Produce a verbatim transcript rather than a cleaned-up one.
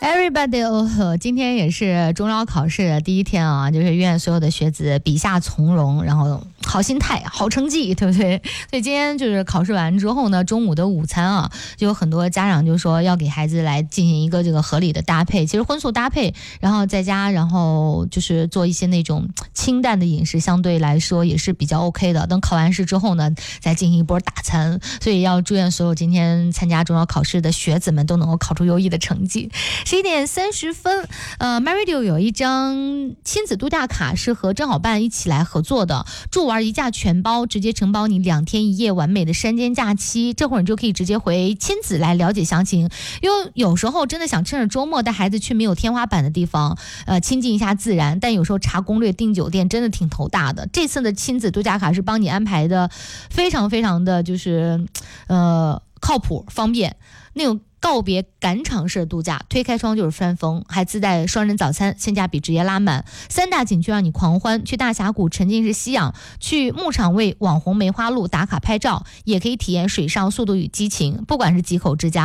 Everybody， 哦，今天也是中招考试的第一天啊，就是愿所有的学子笔下从容，然后好心态、好成绩，对不对？所以今天就是考试完之后呢，中午的午餐啊，就有很多家长就说要给孩子来进行一个这个合理的搭配。其实荤素搭配，然后在家，然后就是做一些那种清淡的饮食，相对来说也是比较 OK 的。等考完试之后呢，再进行一波大餐。所以要祝愿所有今天参加中招考试的学子们都能够考出优异的成绩。十一点三十分，呃 ，MyRadio 有一张亲子度假卡是和正好办一起来合作的，助玩一价全包，直接承包你两天一夜完美的山间假期。这会儿你就可以直接回亲子来了解详情，因为有时候真的想趁着周末带孩子去没有天花板的地方，呃，亲近一下自然，但有时候查攻略订酒店真的挺头大的。这次的亲子度假卡是帮你安排的非常非常的就是呃靠谱方便，那种告别赶场式的度假，推开窗就是山峰，还自带双人早餐，性价比直接拉满。三大景区让你狂欢，去大峡谷沉浸式吸氧，去牧场为网红梅花鹿打卡拍照，也可以体验水上速度与激情。不管是几口之家